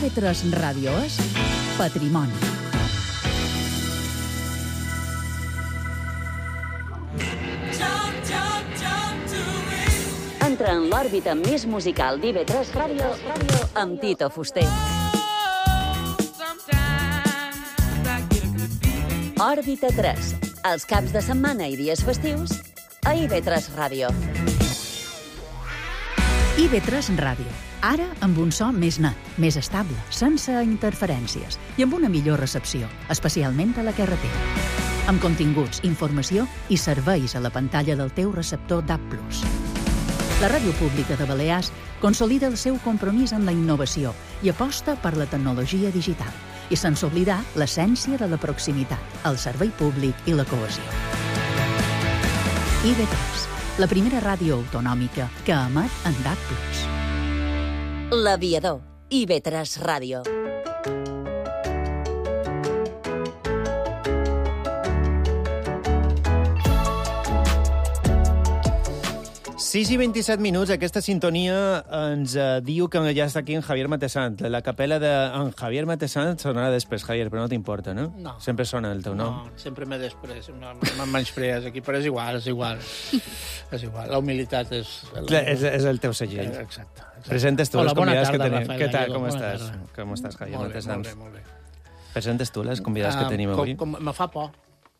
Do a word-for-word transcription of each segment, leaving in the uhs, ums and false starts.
I V tres Ràdio és Patrimoni. Entra en l'òrbita més musical d'I V tres Ràdio amb Tito Fuster. Òrbita tres, els caps de setmana i dies festius a I V tres Ràdio. I V tres Ràdio. Ara amb un so més net, més estable, sense interferències i amb una millor recepció, especialment a la carretera. Amb continguts, informació i serveis a la pantalla del teu receptor D A B plus. La Ràdio Pública de Balears consolida el seu compromís amb la innovació i aposta per la tecnologia digital, i sense oblidar l'essència de la proximitat, el servei públic i la cohesió. I V tres, la primera ràdio autonòmica que emet en D A B plus. L'Aviador, I V tres Ràdio. sis i vint-i-set minuts, aquesta sintonia ens uh, diu que ja està aquí en Javier Matessant. La capella de en Javier Matessant sonarà després, Javier, però no t'importa, no? No. Sempre sona el teu nom. No, sempre me després, no, me'n menysprees aquí, però és igual, és igual. És igual, la humilitat és... Clar, és, és el teu segell. Exacte. exacte. Presentes tu Hola, les convidades tarda, que tenim. Rafael Què tal, Gallego, com bona estàs? tarda. Com estàs, Javier Molt bé, Matessant? molt bé, molt bé. Presentes tu les convidades que tenim com, avui? Com, me fa por.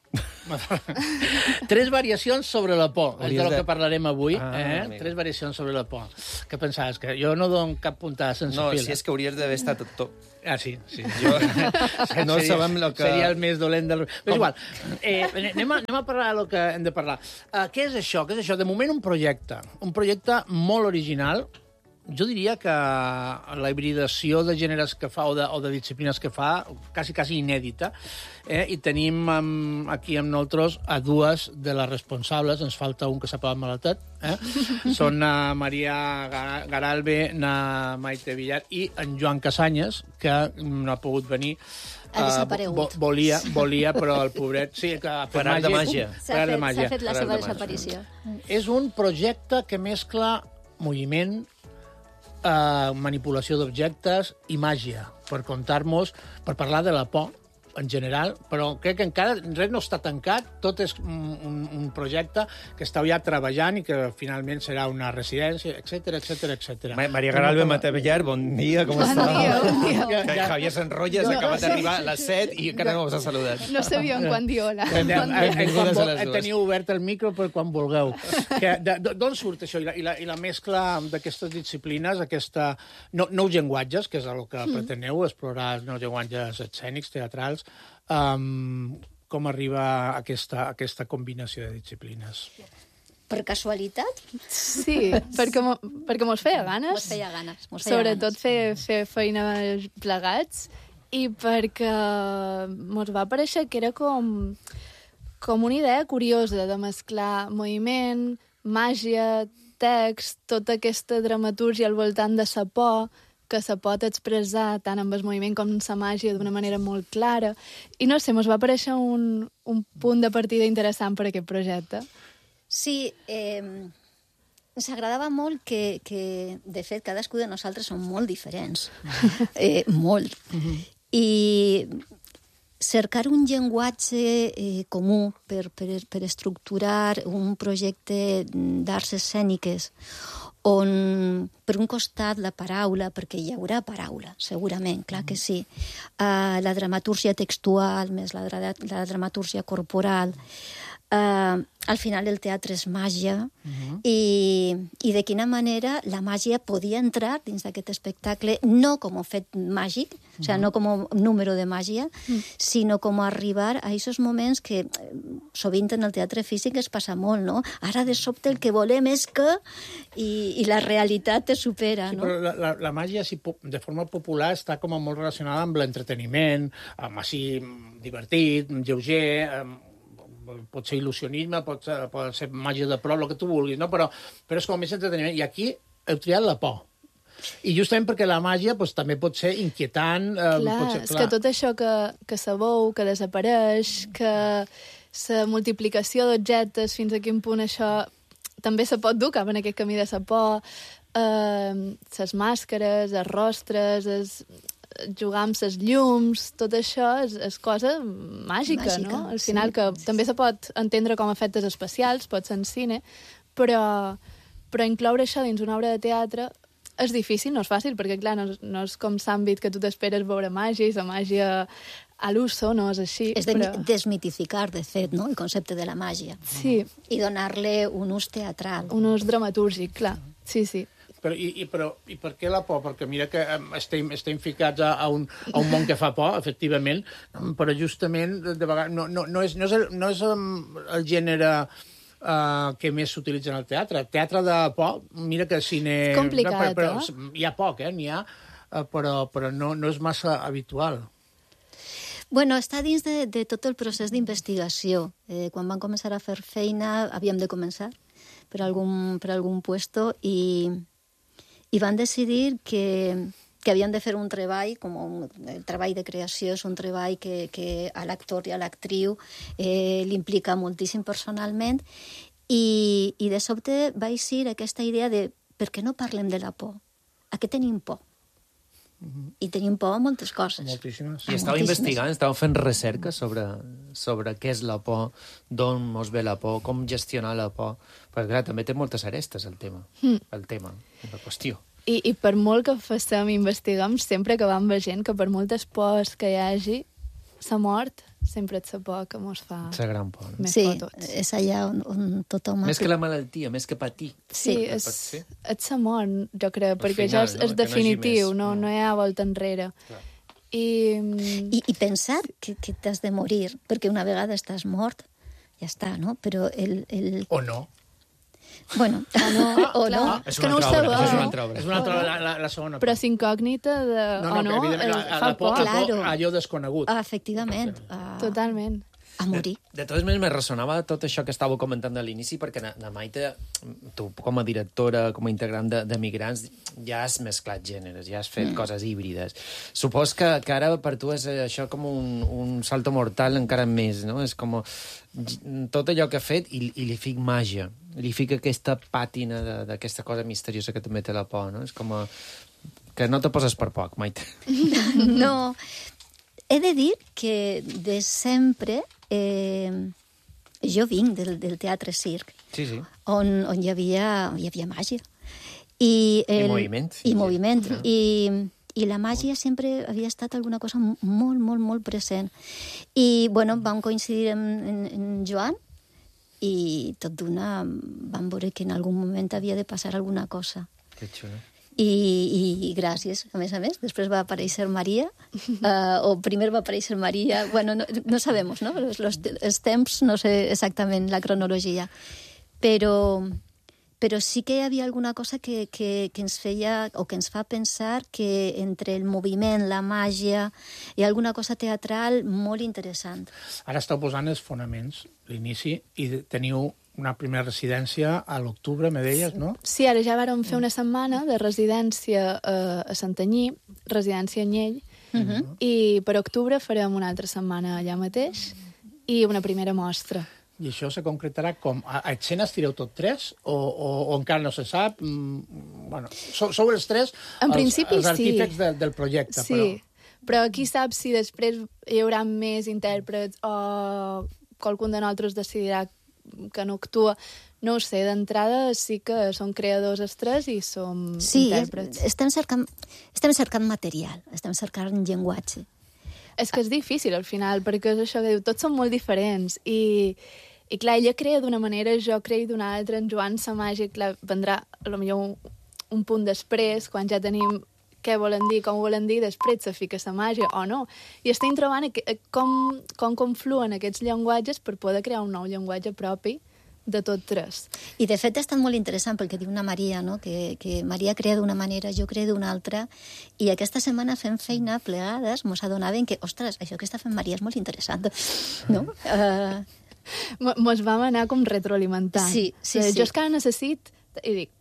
Tres variacions sobre la por, és de lo que parlarem avui. Ah, eh? amiga. Tres variacions sobre la por. Què pensaves? Que jo no dono cap puntada sense No, fil. si és que hauries d'haver estat tot... Ah, sí, sí. Jo... no seria, sabem el que... Seria el més dolent del... Però és igual. Eh, anem, a, anem a parlar del que hem de parlar. Uh, què és això? Què és això? De moment un projecte. Un projecte molt original. Jo diria que la hibridació de gèneres que fa o de, o de disciplines que fa, quasi, quasi inèdita, eh? I tenim um, aquí amb nosaltres a dues de les responsables, ens falta un que s'ha pagat malatet, eh? Són uh, Maria Garalbe, na Maite Villar i en Joan Casanyes, que no ha pogut venir. Ha desaparegut. Uh, volia, volia, però el pobret... Sí, que ha fet Per art de màgia. S'ha fet, s'ha fet la Per art seva de màgia. desaparició. És un projecte que mescla moviment, eh, manipulació d'objectes i màgia, per contar-nos, per parlar de la por en general, però crec que encara res no està tancat, tot és un, un, un projecte que estàu ja treballant i que finalment serà una residència, etc etc etc. Maria Garalbe Matavellar, bon dia, com Bon estàs? dia, bon dia. Ja, Que ja. Javier Sanrolles No, acaba sí. d'arribar a les set i encara no us ha saludat. No sabíem quan dir hola. Eh, eh, Bon eh, dia. quan vol, a les dues. teniu obert el micro per quan vulgueu. Que, de- de- D'on surt això? I la, i la, i la mescla d'aquestes disciplines, aquesta, no, nous llenguatges, que és el que mm. preteneu, explorar els nous llenguatges escènics, teatrals, um, com arriba aquesta, aquesta combinació de disciplines? Per casualitat, Sí, perquè, mo, perquè mos feia ganes. mos feia ganes. Mos feia Sobretot ganes. fer, fer feina plegats i perquè mos va aparèixer que era com, com una idea curiosa de mesclar moviment, màgia, text, tota aquesta dramatúrgia al voltant de sa por, que se pot expressar tant amb el moviment com amb la màgia d'una manera molt clara. I no sé, mos va aparèixer un, un punt de partida interessant per aquest projecte. Sí, eh, ens agradava molt que, que, de fet, cadascú de nosaltres som molt diferents. Eh, molt. I cercar un llenguatge eh, comú per, per, per estructurar un projecte d'arts escèniques on, per un costat, la paraula, perquè hi haurà paraula, segurament, clar que sí, uh, la dramatúrgia textual més la, dra la dramatúrgia corporal. Uh, al final el teatre és màgia uh-huh. i, i de quina manera la màgia podia entrar dins d'aquest espectacle, no com a fet màgic, uh-huh. o sigui, no com a número de màgia, uh-huh. sinó com a arribar a aquests moments que sovint en el teatre físic es passa molt, no? Ara de sobte el que volem és que... i, i la realitat te supera, Sí, no? però la, la, la màgia, si, po- de forma popular, està com a molt relacionada amb l'entreteniment, amb així divertit, lleuger, amb, pot ser il·lusionisme, pot ser, pot ser màgia de prop, el que tu vulguis, no? però, però és com més entreteniment. I aquí heu triat la por. I justament perquè la màgia doncs, també pot ser inquietant. Eh, Clar, pot ser, és que tot això que, que sabeu, que desapareix, que la multiplicació d'objectes, fins a quin punt això també se pot dur cap en aquest camí de la por, eh, les màscares, els rostres, els, jugar amb les llums, tot això és, és cosa màgica, Màgica, no? Al sí. final, que també se pot entendre com a efectes especials, pot ser en cine, però, però incloure això dins una obra de teatre és difícil, no és fàcil, perquè, clar, no, és- no és com s'àmbit que tu t'esperes veure màgia, i la màgia a l'uso no és així, És de però... desmitificar, de fet, no? El concepte de la màgia. Sí, I donar-li un ús teatral. un ús dramatúrgic, clar. Sí, sí. Però i, i, però, I per què la por? Perquè mira que em, estem, estem ficats a, a, un, a un món que fa por, efectivament, però justament, de, de vegades, no, no, no és, no és, el, no és el, el gènere uh, que més s'utilitza en el teatre. Teatre de por, mira que cine... És complicat, però, però, eh? Hi ha poc, eh? N'hi ha, uh, però, però no, no és massa habitual. Bueno, està dins de, de tot el procés d'investigació. Eh, quan vam començar a fer feina, havíem de començar per algun, per algun puesto i, i van decidir que, que havien de fer un treball, com un, el treball de creació és un treball que, que a l'actor i a l'actriu eh, l'implica moltíssim personalment i, i de sobte va eixir aquesta idea de per què no parlem de la por? A què tenim por? I tenim por a moltes coses. Moltíssimes. I estàu moltíssimes. investigant, estàu fent recerca sobre, sobre què és la por, d'on mos ve la por, com gestionar la por. Perquè, clar, també té moltes arestes, el tema. Mm. El tema, la qüestió. I, I per molt que facem i investiguem, sempre acabam veient que per moltes pors que hi hagi, la mort sempre és la por que mos fa És la gran por. No? més Sí, por a tots. és allà on, on tothom... Més que la malaltia, més que patir. Sí, Sí, és, pot ser. és la mort, jo crec, perquè final, ja és, no? és Que no hi hagi definitiu, més. no, Mm. no hi ha volta enrere. Clar. I, I, i pensar que, que t'has de morir, perquè una vegada estàs mort, ja està, no? Però el... el... O no. Bueno, o no, o no. clar, És és que una no ho altra obra, sabeu. és una altra obra. És una altra, la, la, la segona Però part. és incògnita de... No, o no, no, que evidentment, el, la, fa la por, por. la por, Claro. allò desconegut. Ah, efectivament, a, Totalment. a morir. De totes maneres, me ressonava tot això que estàveu comentant a l'inici, perquè na, na Maite, tu com a directora, com a integrant de, de Migrants, ja has mesclat gèneres, ja has fet mm. coses híbrides. Supos que, que ara per tu és això com un, un salto mortal encara més, no? És com tot allò que ha fet i, i li fic màgia, li fic aquesta pàtina de- d'aquesta cosa misteriosa que també té la por, no? És com a... que no te poses per poc, Maite. No, he de dir que de sempre eh, jo vinc del, del teatre circ, Sí, sí. on, on hi havia, hi havia màgia. I, I moviment. I moviment. Ja. I, I la màgia sempre havia estat alguna cosa molt, molt, molt present. I, bueno, vam coincidir en, en, en Joan i tot d'una vam veure que en algun moment havia de passar alguna cosa. Que xulo. I, i, i gràcies, a més a més. Després va aparèixer Maria, uh, o primer va aparèixer Maria... Bueno, no, no sabemos, no? Los, los, els temps, no sé exactament la cronologia. Però, però sí que hi havia alguna cosa que, que, que ens feia, o que ens fa pensar que entre el moviment, la màgia, hi ha alguna cosa teatral molt interessant. Ara esteu posant els fonaments, l'inici, i teniu una primera residència a l'octubre, me deies, no? Sí, ara ja vàrem fer una setmana de residència eh, a Santanyí, residència Anyell, uh -huh. i per octubre farem una altra setmana allà mateix i una primera mostra. I això se concretarà com? A, a escenes tireu tot tres? O, o, o encara no se sap? Mm, bueno, sou, sou els tres En els, principi, els sí. artífecs de, del projecte, Sí, però... però qui sap si després hi haurà més intèrprets o qualcun de nosaltres decidirà que no actua. No ho sé, d'entrada sí que són creadors els tres i som Sí, intèrprets. estem cercant, estem cercant material, estem cercant llenguatge. És que és difícil, al final, perquè és això que diu, tots són molt diferents, i, i clar, ella crea d'una manera, jo creo d'una altra, en Joan sa màgia, clar, vendrà, potser un, un punt després, quan ja tenim què volen dir, com ho volen dir, després se fica sa màgia o no. I estem trobant aqu- com, com confluen aquests llenguatges per poder crear un nou llenguatge propi de tot tres. I de fet ha estat molt interessant pel que diu una Maria, no? que, que Maria crea d'una manera, jo creo d'una altra, i aquesta setmana fent feina plegades mos adonaven que, ostres, això que està fent Maria és molt interessant, no? Uh, Mo- Mos vam anar com retroalimentant. Sí, sí, Eh, sí. Jo és que ara necessit, i dic,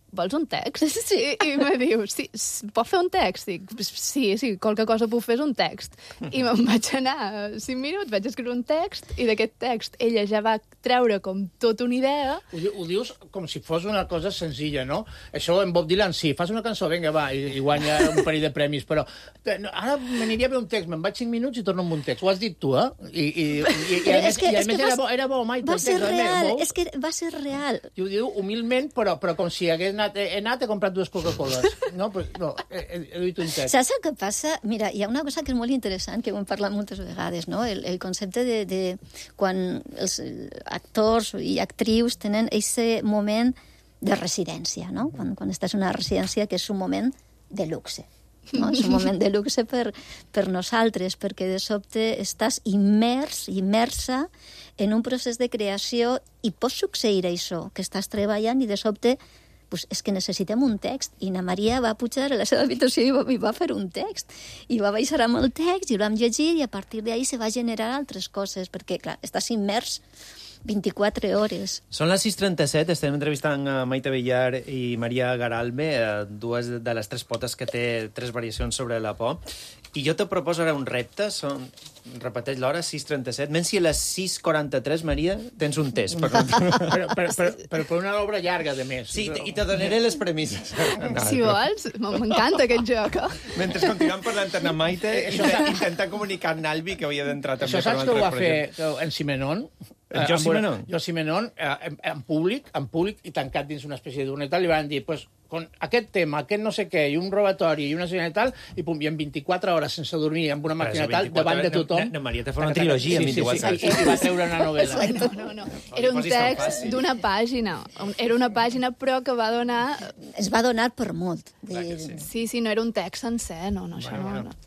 vols un text? Sí. I, i me diu, sí, pot fer un text? Dic, sí, sí, qualque cosa puc fer és un text. I me'n vaig anar cinc minuts, vaig escriure un text, i d'aquest text ella ja va treure com tota una idea. Ho, di ho dius com si fos una cosa senzilla, no? Això en Bob Dylan, sí, fas una cançó, vinga, va, i, i guanya un parell de premis, però no, ara m'aniria a fer un text, me'n vaig cinc minuts i torno amb un text. Ho has dit tu, eh? I, i, i, i a més, que, i a més era, bo, era bo, mai. Va ser text, real, bo. és que va ser real. I ho diu humilment, però, però com si hagués anat, he anat, he comprat dues Coca-Coles. No, però, no he, he, he dit un text. Saps el que passa? Mira, hi ha una cosa que és molt interessant, que ho hem parlat moltes vegades, no? El, el concepte de, de quan els actors i actrius tenen aquest moment de residència, no? Quan, quan estàs en una residència, que és un moment de luxe. No? És un moment de luxe per, per nosaltres, perquè de sobte estàs immers, immersa en un procés de creació i pot succeir això, que estàs treballant i de sobte pues és que necessitem un text. I na Maria va pujar a la seva habitació i va, i va fer un text. I va baixar amb el text i el vam llegir i a partir d'ahí se va generar altres coses, perquè, clar, estàs immers vint-i-quatre hores. Són les sis trenta-set, estem entrevistant a Maite Villar i Maria Garalme, dues de les tres potes que té tres variacions sobre la por. I jo te proposo ara un repte, són, repeteix l'hora, sis trenta-set. Menys si a les sis quaranta-tres, Maria, tens un test. Per... però, però, però, però per una obra llarga, de més. Sí, i te donaré les premisses. No, si vols, m'encanta aquest joc. Mentre continuem parlant amb Maite, intentant comunicar amb Nalvi, que havia d'entrar també. Això saps que ho va fer en Simenon? En Jo Simenon? Jo Simenon, en, en públic, en públic i tancat dins una espècie d'urna i tal, li van dir, pues, con aquest tema, aquest no sé què, i un robatori i una escena i tal, i pum, i en vint-i-quatre hores sense dormir, amb una màquina tal, davant de tothom... No, Maria te fa una trilogia en vint-i-quatre hores. Sí, sí, sí, i va treure una novel·la. No, no, no. Era un text d'una pàgina. Era una pàgina, però que va donar... Es va donar per molt. Sí, sí, no era un text sencer, no, no, això no. no.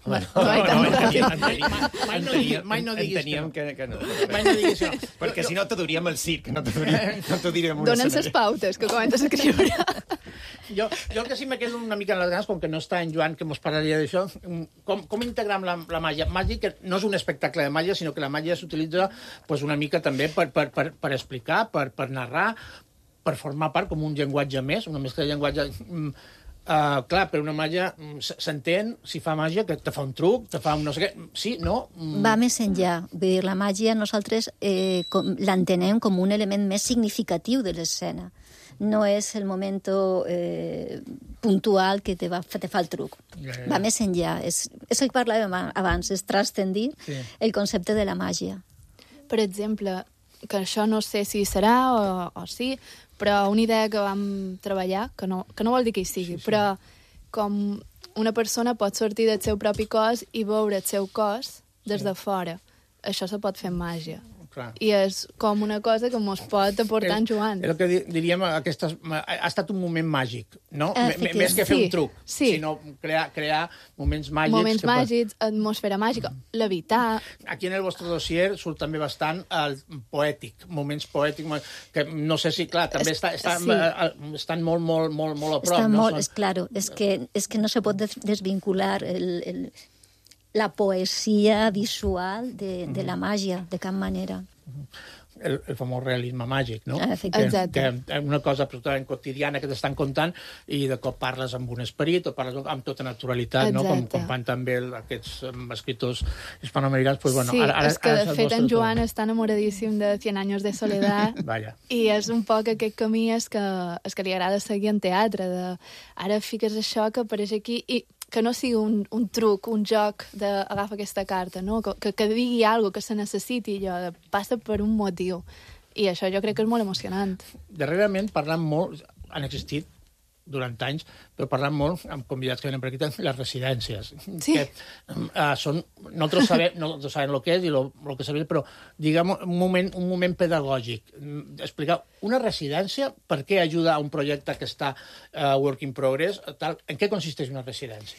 Mai no diguis que no. Mai no diguis que no. Perquè si no te duríem el circ, no te duríem un Donen ses pautes, que comentes a escriure. Jo, jo el que sí me quedo una mica en les ganes, com que no està en Joan, que mos parlaria d'això, com, com integrar la, la màgia. Màgia que no és un espectacle de màgia, sinó que la màgia s'utilitza pues, una mica també per, per, per, per explicar, per, per narrar, per formar part com un llenguatge més, una mescla de llenguatge... Uh, clar, però una màgia s'entén, si fa màgia, que te fa un truc, te fa un no sé què... Sí, no? Va més enllà. Vull dir, la màgia nosaltres eh, l'entenem com un element més significatiu de l'escena. No és el moment eh, puntual que te, va, te fa el truc. Ja, ja. Va més enllà. És, és el que parlàvem abans, és transcendir sí. el concepte de la màgia. Per exemple, que això no sé si serà o, o sí, però una idea que vam treballar, que no, que no vol dir que hi sigui, sí, sí. però com una persona pot sortir del seu propi cos i veure el seu cos des de fora. Això se pot fer amb màgia. Clar. I és com una cosa que mos pot aportar en Joan. És el que diríem, aquestes, ha estat un moment màgic, no? Més que fer sí, un truc, sí. sinó crear, crear moments màgics. Moments màgics, pot... atmosfera màgica, levitar... Aquí en el vostre dossier surt també bastant el poètic, moments poètics, que no sé si, clar, també està, està, sí. estan molt, molt, molt, molt a prop. Estan no? molt, és claro, és que, és que no se pot desvincular el... el la poesia visual de, de la màgia, de cap manera. El, el famós realisme màgic, no? Exacte. Que, que una cosa absolutament quotidiana que t'estan contant i de cop parles amb un esperit o parles amb tota naturalitat, Exacte. no? Com, com fan també aquests um, escriptors hispanoamericans. Pues, bueno, sí, ara, ara, és que de ara fet en Joan tot. Està enamoradíssim de Cien años de soledad i és un poc aquest camí és que, és que li agrada seguir en teatre. De, ara fiques això que apareix aquí i que no sigui un, un truc, un joc d'agafa aquesta carta, no? que, que digui alguna cosa que se necessiti, allò, passa per un motiu. I això jo crec que és molt emocionant. Darrerament parlant molt, han existit durant anys, però parlant molt amb convidats que venen per aquí, les residències. Sí. Que, uh, són, nosaltres sabem, nosaltres sabem el que és i el que sabem, però diguem un moment, un moment pedagògic. Explicar una residència, per què ajuda a un projecte que està uh, work in progress, tal, en què consisteix una residència?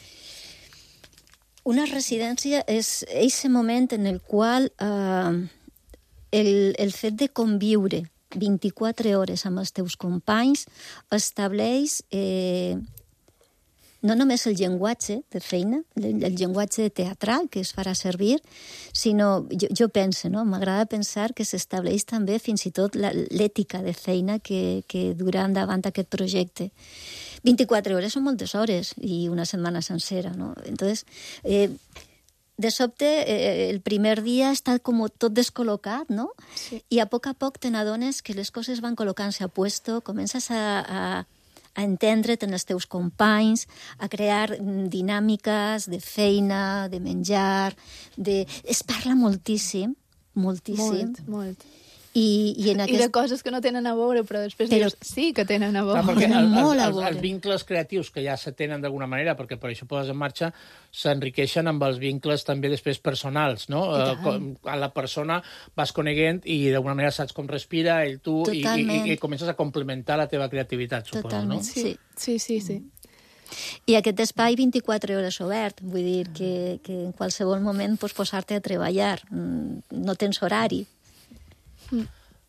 Una residència és aquest moment en el qual uh, el, el fet de conviure vint-i-quatre hores amb els teus companys estableix eh, no només el llenguatge de feina, el, el llenguatge teatral que es farà servir, sinó, jo, jo penso, no? M'agrada pensar que s'estableix també fins i tot l'ètica de feina que, que durà endavant aquest projecte. vint-i-quatre hores són moltes hores i una setmana sencera, no? Entonces, eh, de sobte, eh, el primer dia està com tot descol·locat, no? Sí. I a poc a poc te n'adones que les coses van col·locant-se a puesto, comences a, a, a entendre't en els teus companys, a crear dinàmiques de feina, de menjar, de... Es parla moltíssim, moltíssim. Molt, molt. I, i, en aquest... I de coses que no tenen a veure, però després però... dius, sí que tenen a veure. Clar, perquè el, molt el, a els, veure. els vincles creatius que ja se tenen d'alguna manera, perquè per això poses en marxa, s'enriqueixen amb els vincles també després personals, no? Eh, com, a la persona vas coneguent i d'alguna manera saps com respira ell, tu, i, i, i comences a complementar la teva creativitat, suposo, Totalment, no? sí. Sí, sí, sí. I aquest espai vint-i-quatre hores obert, vull dir que, que en qualsevol moment pots posar-te a treballar, no tens horari. Mm.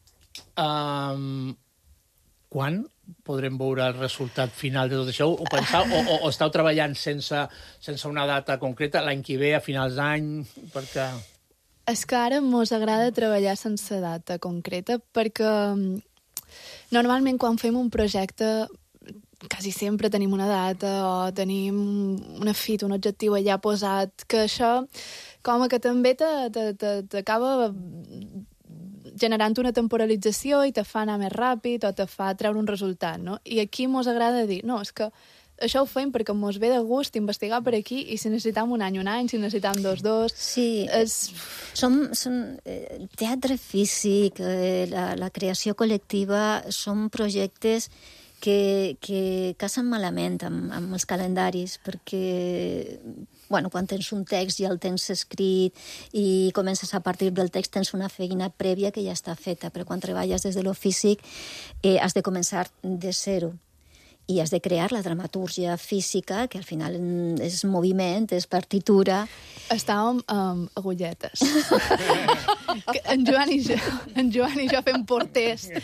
Um, quan podrem veure el resultat final de tot això? Ho pensau, o, o, o esteu treballant sense, sense una data concreta, l'any que ve, a finals d'any? Perquè... És que ara mos agrada treballar sense data concreta, perquè normalment quan fem un projecte quasi sempre tenim una data o tenim una fita, un objectiu allà posat, que això com que també t'acaba generant una temporalització i te fa anar més ràpid o te fa treure un resultat, no? I aquí mos agrada dir, no, és que això ho fem perquè mos ve de gust investigar per aquí i si necessitam un any, un any, si necessitam dos, dos... Sí, és... som, som, eh, teatre físic, eh, la, la creació col·lectiva, són projectes que, que casen malament amb, amb els calendaris, perquè bueno, quan tens un text ja el tens escrit i comences a partir del text, tens una feina prèvia que ja està feta, però quan treballes des de lo físic eh, has de començar de zero i has de crear la dramatúrgia física, que al final és moviment, és partitura. Estàvem amb agulletes. en, Joan i jo, en Joan i jo fem porters